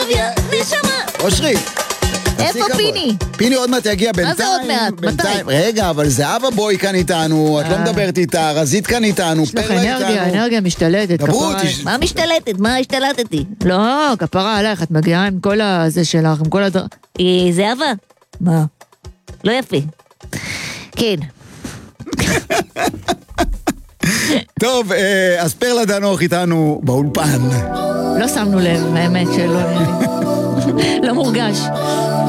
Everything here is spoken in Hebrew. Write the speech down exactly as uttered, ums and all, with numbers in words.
אביה, נשמה. אושרי. איפה פיני? פיני עוד מעט יגיע בינתיים. מה זה עוד מעט? בינתיים. מתי? רגע, אבל זהבה בוי כאן איתנו, את לא מדברת איתה, רזית כאן איתנו, יש לך פרלה אנרגיה, איתנו. אנרגיה משתלטת. דברו, כפרה תש- עליך. מה משתלטת? מה השתלטתי? לא, כפרה עלייך, את מגיעה עם כל הזה שלך, עם כל הדר... אה, זהבה? מה? לא יפה. כן. טוב, אה, אז פרלה דנוך איתנו באולפן. לא שמנו לב, האמת שלא... לא מורגש.